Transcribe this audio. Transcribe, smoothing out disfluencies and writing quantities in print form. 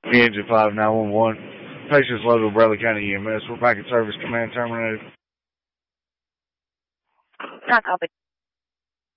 Engine 5911. Patients local Bradley County EMS. We're back at service. Command terminated. Not copy.